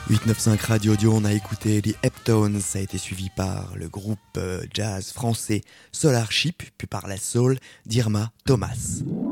895 Radio Audio, on a écouté les Heptones, ça a été suivi par le groupe jazz français Solar Ship, puis par la soul d'Irma Thomas.